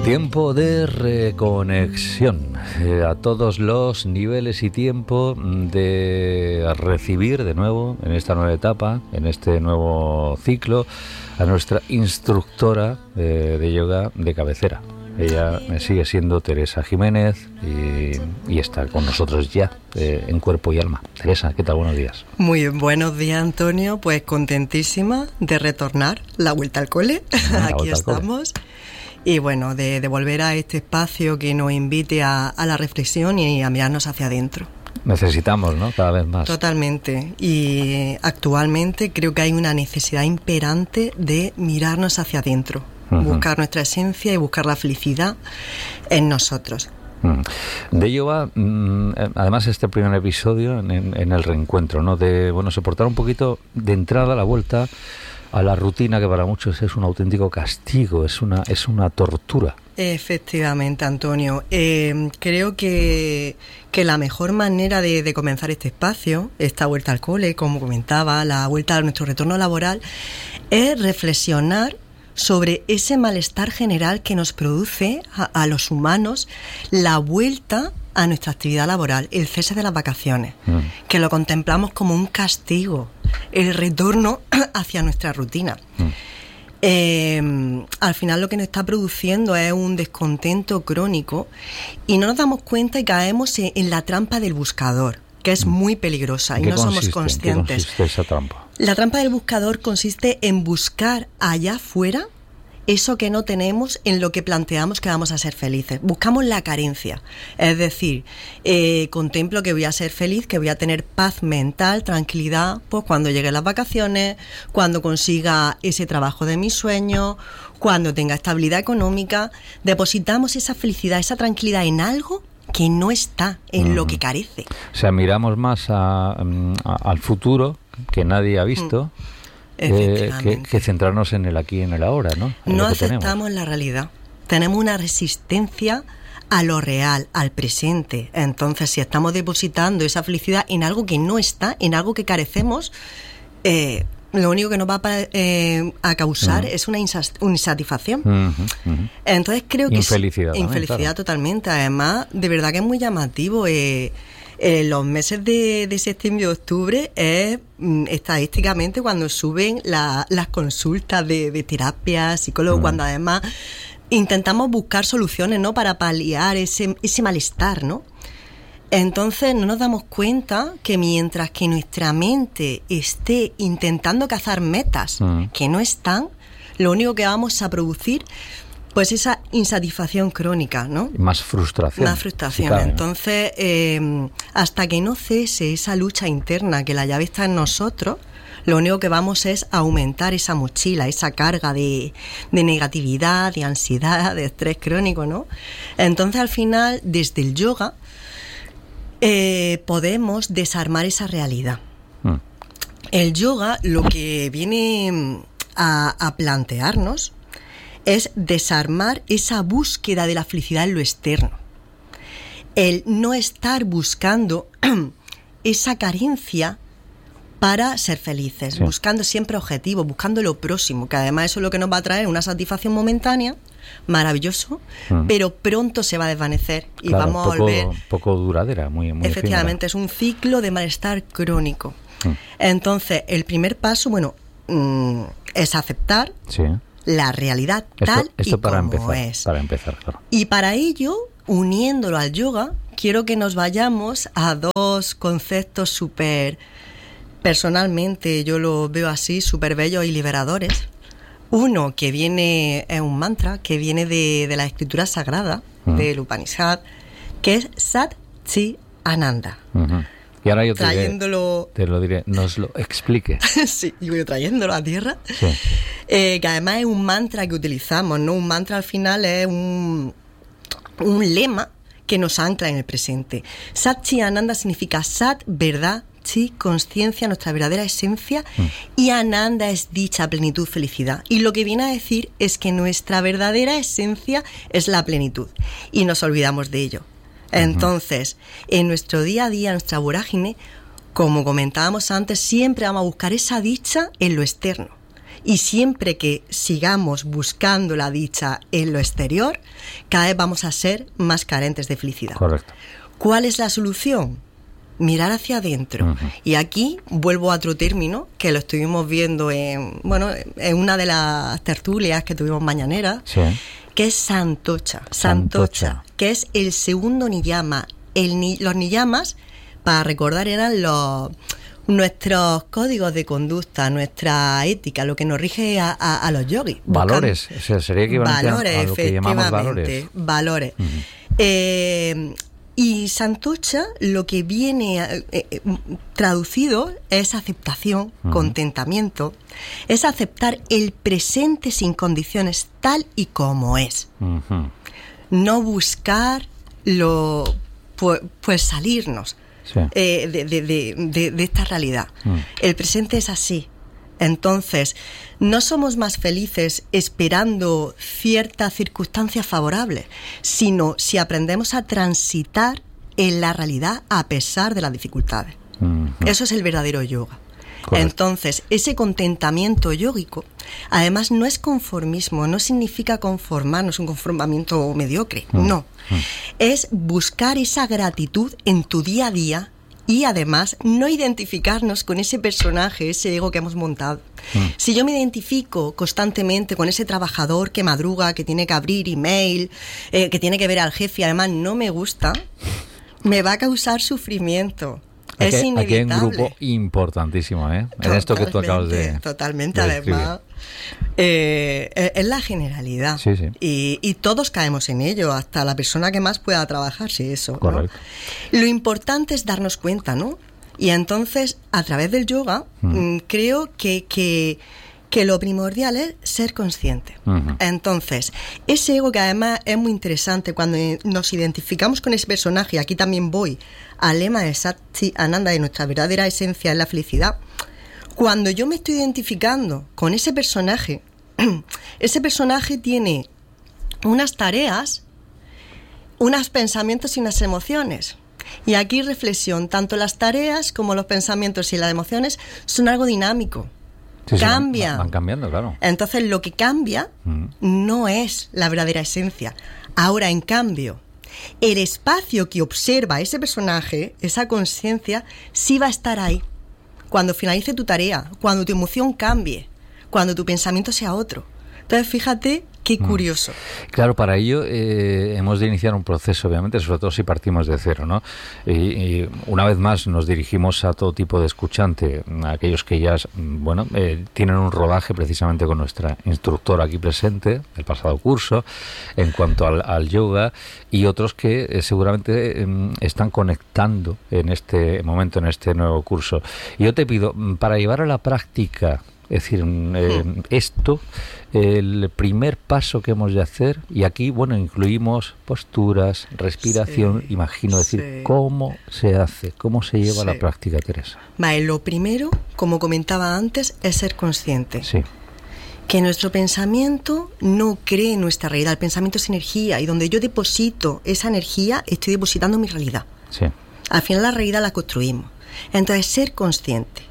Tiempo de reconexión a todos los niveles y tiempo de recibir de nuevo en esta nueva etapa, en este nuevo ciclo, a nuestra instructora de yoga de cabecera. Ella sigue siendo Teresa Jiménez y está con nosotros ya en cuerpo y alma. Teresa, ¿qué tal? Buenos días. Muy buenos días, Antonio. Pues contentísima de retornar la vuelta al cole. Aquí estamos. Y bueno, de volver a este espacio que nos invite a la reflexión y a mirarnos hacia adentro. Necesitamos, ¿no? Cada vez más. Totalmente. Y actualmente creo que hay una necesidad imperante de mirarnos hacia adentro. Buscar nuestra esencia y buscar la felicidad en nosotros. De ello va, además, este primer episodio en el reencuentro, ¿no? De, bueno, soportar un poquito de entrada la vuelta a la rutina, que para muchos es un auténtico castigo, es una tortura. Efectivamente, Antonio. Creo que la mejor manera de comenzar este espacio, esta vuelta al cole, como comentaba, la vuelta a nuestro retorno laboral, es reflexionar sobre ese malestar general que nos produce a los humanos la vuelta a nuestra actividad laboral, el cese de las vacaciones, que lo contemplamos como un castigo, el retorno hacia nuestra rutina. Al final lo que nos está produciendo es un descontento crónico y no nos damos cuenta y caemos en la trampa del buscador, que es muy peligrosa y no somos conscientes. ¿En qué consiste esa trampa? La trampa del buscador consiste en buscar allá afuera eso que no tenemos en lo que planteamos que vamos a ser felices. Buscamos la carencia, es decir, contemplo que voy a ser feliz, que voy a tener paz mental, tranquilidad, pues cuando lleguen las vacaciones, cuando consiga ese trabajo de mis sueños, cuando tenga estabilidad económica. Depositamos esa felicidad, esa tranquilidad en algo que no está, en lo que carece. O sea, miramos más al futuro, que nadie ha visto, que centrarnos en el aquí y en el ahora, ¿no? No aceptamos la realidad. Tenemos una resistencia a lo real, al presente. Entonces, si estamos depositando esa felicidad en algo que no está, en algo que carecemos, lo único que nos va a causar es una insatisfacción. Entonces creo que infelicidad, infelicidad claro. Totalmente. Además, de verdad que es muy llamativo. Los meses de septiembre y octubre es estadísticamente cuando suben las consultas de terapia, psicólogo, cuando además intentamos buscar soluciones, ¿no?, para paliar ese malestar, ¿no? Entonces no nos damos cuenta que mientras que nuestra mente esté intentando cazar metas que no están, lo único que vamos a producir pues esa insatisfacción crónica, ¿no? Más frustración. Más frustración. Sí, entonces, hasta que no cese esa lucha interna, que la llave está en nosotros, lo único que vamos es aumentar esa mochila, esa carga de negatividad, de ansiedad, de estrés crónico, ¿no? Entonces, al final, desde el yoga, podemos desarmar esa realidad. El yoga lo que viene a plantearnos es desarmar esa búsqueda de la felicidad en lo externo. El no estar buscando esa carencia para ser felices, buscando siempre objetivos, buscando lo próximo, que además eso es lo que nos va a traer una satisfacción momentánea, maravilloso, pero pronto se va a desvanecer y claro, vamos a volver... poco duradera, muy efectivamente, efímera. Es un ciclo de malestar crónico. Entonces, el primer paso, es aceptar la realidad tal y como es. Para empezar, claro. Y para ello, uniéndolo al yoga, quiero que nos vayamos a dos conceptos personalmente yo lo veo así, súper bellos y liberadores. Uno que es un mantra que viene de la escritura sagrada, del Upanishad, que es Sat Chit Ananda. Y ahora yo te lo diré, nos lo explique. Sí, y voy trayéndolo a tierra. Sí. Que además es un mantra que utilizamos, ¿no? Un mantra al final es un lema que nos ancla en el presente. Sat Chit Ananda significa Sat, verdad, Chi, conciencia, nuestra verdadera esencia, y Ananda es dicha, plenitud, felicidad. Y lo que viene a decir es que nuestra verdadera esencia es la plenitud, y nos olvidamos de ello. Entonces, en nuestro día a día, en nuestra vorágine, como comentábamos antes, siempre vamos a buscar esa dicha en lo externo. Y siempre que sigamos buscando la dicha en lo exterior, cada vez vamos a ser más carentes de felicidad. Correcto. ¿Cuál es la solución? Mirar hacia adentro. Uh-huh. Y aquí vuelvo a otro término que lo estuvimos viendo en una de las tertulias que tuvimos mañaneras, sí, que es Santocha. Santocha, que es el segundo niyama. Los niyamas, para recordar, eran nuestros códigos de conducta, nuestra ética, lo que nos rige a los yogis. Valores, o sea, sería equivalente a lo que llamamos valores. Valores. Uh-huh. Y Santocha lo que viene traducido es aceptación, uh-huh, contentamiento, es aceptar el presente sin condiciones tal y como es. Uh-huh. No buscar pues salirnos, sí, de esta realidad. Uh-huh. El presente es así. Entonces, no somos más felices esperando ciertas circunstancias favorables, sino si aprendemos a transitar en la realidad a pesar de las dificultades. Uh-huh. Eso es el verdadero yoga. Correcto. Entonces, ese contentamiento yógico, además, no es conformismo, no significa conformarnos, un conformamiento mediocre, no. Es buscar esa gratitud en tu día a día. Y además, no identificarnos con ese personaje, ese ego que hemos montado. Si yo me identifico constantemente con ese trabajador que madruga, que tiene que abrir email, que tiene que ver al jefe y además no me gusta, me va a causar sufrimiento. Es inevitable. Aquí hay un grupo importantísimo, en esto que tú acabas de... Totalmente, además. Es la generalidad. Sí, sí. Y todos caemos en ello, hasta la persona que más pueda trabajar, sí, eso. Correcto. ¿No? Lo importante es darnos cuenta, ¿no? Y entonces, a través del yoga, creo que lo primordial es ser consciente. Uh-huh. Entonces, ese ego, que además es muy interesante cuando nos identificamos con ese personaje, y aquí también voy al lema de Sati Ananda, de nuestra verdadera esencia es la felicidad. Cuando yo me estoy identificando con ese personaje tiene unas tareas, unos pensamientos y unas emociones. Y aquí reflexión, tanto las tareas como los pensamientos y las emociones son algo dinámico. Sí, cambia. Van cambiando, claro. Entonces, lo que cambia no es la verdadera esencia. Ahora, en cambio, el espacio que observa ese personaje, esa conciencia, sí va a estar ahí. Cuando finalice tu tarea, cuando tu emoción cambie, cuando tu pensamiento sea otro. Entonces, fíjate qué curioso. Claro, para ello hemos de iniciar un proceso, obviamente, sobre todo si partimos de cero, ¿no? Y una vez más nos dirigimos a todo tipo de escuchante, a aquellos que ya, tienen un rodaje precisamente con nuestra instructora aquí presente, del pasado curso, en cuanto al yoga, y otros que seguramente están conectando en este momento, en este nuevo curso. Y yo te pido, para llevar a la práctica, es decir, esto, el primer paso que hemos de hacer, y aquí, incluimos posturas, respiración, sí, imagino, decir, sí, ¿cómo se hace? ¿Cómo se lleva a la práctica, Teresa? Vale, lo primero, como comentaba antes, es ser consciente. Sí. Que nuestro pensamiento no cree nuestra realidad. El pensamiento es energía, y donde yo deposito esa energía, estoy depositando mi realidad. Sí. Al final la realidad la construimos. Entonces, ser consciente.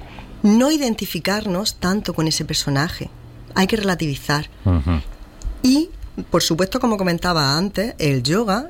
No identificarnos tanto con ese personaje. Hay que relativizar. Uh-huh. Y, por supuesto, como comentaba antes, el yoga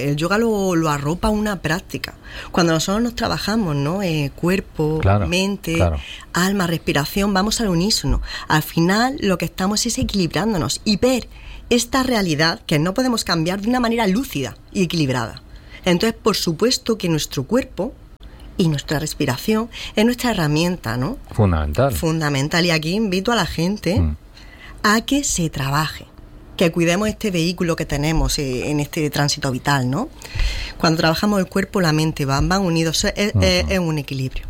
lo arropa una práctica. Cuando nosotros nos trabajamos, ¿no? Cuerpo, claro, mente, claro, alma, respiración, vamos al unísono. Al final, lo que estamos es equilibrándonos y ver esta realidad que no podemos cambiar de una manera lúcida y equilibrada. Entonces, por supuesto que nuestro cuerpo y nuestra respiración es nuestra herramienta, ¿no? Fundamental. Y aquí invito a la gente a que se trabaje, que cuidemos este vehículo que tenemos en este tránsito vital, ¿no? Cuando trabajamos el cuerpo, la mente van unidos, es un equilibrio.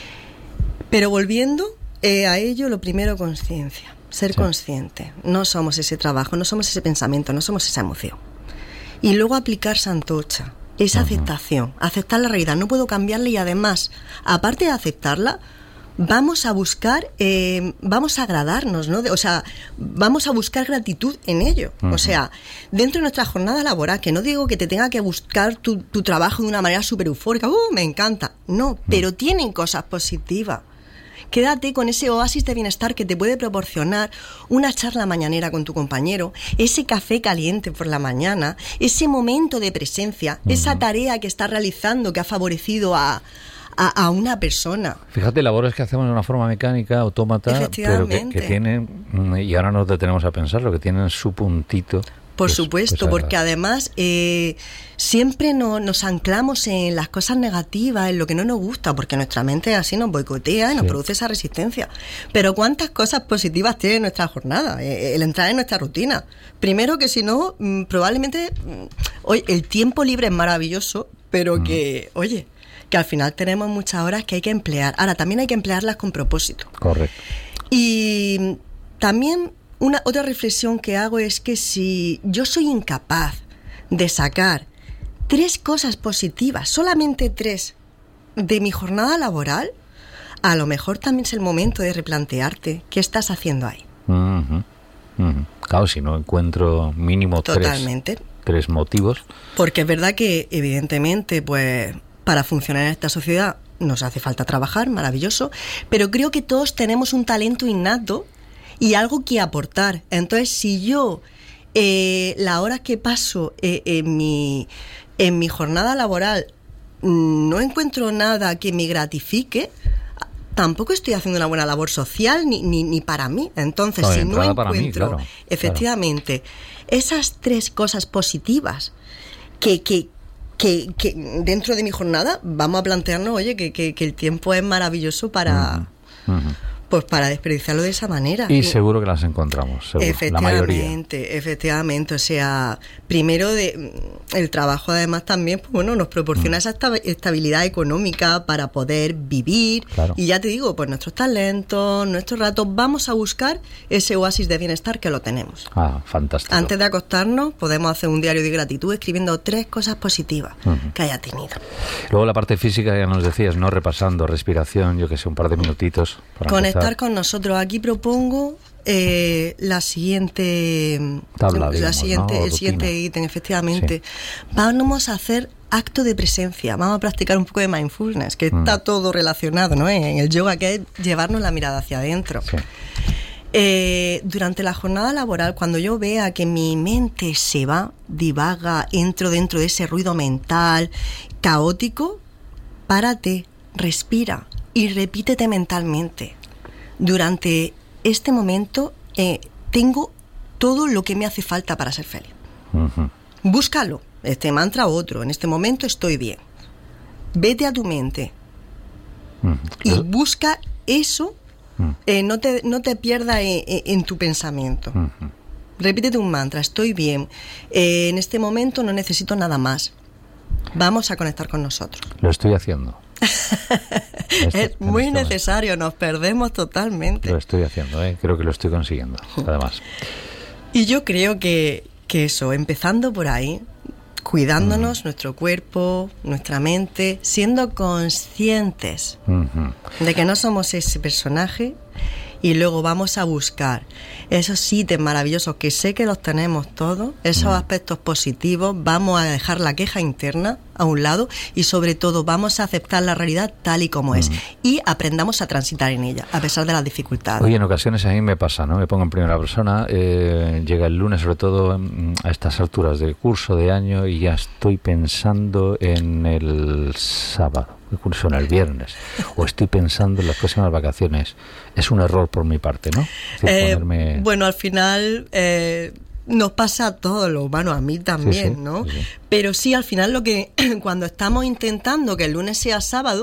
Pero volviendo a ello, lo primero, conciencia, ser consciente. No somos ese trabajo, no somos ese pensamiento, no somos esa emoción. Y luego aplicar Santocha. Esa aceptación, aceptar la realidad, no puedo cambiarla, y además, aparte de aceptarla, vamos a buscar, vamos a agradarnos, ¿no? Vamos a buscar gratitud en ello. O sea, dentro de nuestra jornada laboral, que no digo que te tenga que buscar tu trabajo de una manera súper eufórica, me encanta, no, pero tienen cosas positivas quédate con ese oasis de bienestar que te puede proporcionar una charla mañanera con tu compañero, ese café caliente por la mañana, ese momento de presencia, esa tarea que estás realizando que ha favorecido a una persona. Fíjate, labores que hacemos de una forma mecánica, autómata, pero que tienen, y ahora nos detenemos a pensarlo, que tienen su puntito. Por supuesto, porque además siempre nos anclamos en las cosas negativas, en lo que no nos gusta, porque nuestra mente así nos boicotea y nos produce esa resistencia. Pero ¿cuántas cosas positivas tiene nuestra jornada? El entrar en nuestra rutina. Primero que si no, probablemente, oye, el tiempo libre es maravilloso, pero que al final tenemos muchas horas que hay que emplear. Ahora, también hay que emplearlas con propósito. Correcto. Y también otra reflexión que hago es que si yo soy incapaz de sacar 3 cosas positivas, solamente 3, de mi jornada laboral, a lo mejor también es el momento de replantearte qué estás haciendo ahí. Claro, si no encuentro mínimo 3 motivos. Porque es verdad que, evidentemente, pues para funcionar en esta sociedad nos hace falta trabajar, maravilloso, pero creo que todos tenemos un talento innato y algo que aportar. Entonces, si yo las horas que paso en mi jornada laboral no encuentro nada que me gratifique, tampoco estoy haciendo una buena labor social ni para mí. Entonces, si no encuentro efectivamente esas 3 cosas positivas que dentro de mi jornada, vamos a plantearnos, oye, que el tiempo es maravilloso para... Pues para desperdiciarlo de esa manera. Y seguro que las encontramos, seguro, efectivamente. O sea, primero el trabajo además también, pues bueno, nos proporciona esa estabilidad económica para poder vivir. Claro. Y ya te digo, pues nuestros talentos, nuestros ratos, vamos a buscar ese oasis de bienestar que lo tenemos. Fantástico. Antes de acostarnos, podemos hacer un diario de gratitud escribiendo 3 cosas positivas que haya tenido. Luego la parte física, ya nos decías, ¿no? Repasando, respiración, yo que sé, un par de minutitos para conectar con nosotros. Aquí propongo la siguiente tabla, digamos, el siguiente ítem, efectivamente. Sí. Vamos a hacer acto de presencia, vamos a practicar un poco de mindfulness, que está todo relacionado, ¿no? En el yoga, que es llevarnos la mirada hacia adentro. Sí. Durante la jornada laboral, cuando yo vea que mi mente se va, divaga, entro dentro de ese ruido mental caótico, párate, respira y repítete mentalmente: durante este momento tengo todo lo que me hace falta para ser feliz. Búscalo, este mantra u otro. En este momento estoy bien. Vete a tu mente y busca eso. No te pierdas en tu pensamiento. Repítete un mantra: estoy bien. En este momento no necesito nada más. Vamos a conectar con nosotros. Lo estoy haciendo. Es muy necesario, nos perdemos totalmente. Lo estoy haciendo, creo que lo estoy consiguiendo, además. Y yo creo que eso, empezando por ahí, cuidándonos nuestro cuerpo, nuestra mente, siendo conscientes de que no somos ese personaje, y luego vamos a buscar esos ítems maravillosos que sé que los tenemos todos, esos aspectos positivos. Vamos a dejar la queja interna a un lado y sobre todo vamos a aceptar la realidad tal y como es y aprendamos a transitar en ella a pesar de las dificultades. Oye, en ocasiones a mí me pasa, ¿no? Me pongo en primera persona, llega el lunes, sobre todo a estas alturas del curso de año, y ya estoy pensando en el sábado, incluso en el viernes, o estoy pensando en las próximas vacaciones. Es un error por mi parte, ¿no? Es decir, bueno, al final nos pasa a todos los humanos, a mí también, ¿no? Sí. Pero sí, al final cuando estamos intentando que el lunes sea sábado,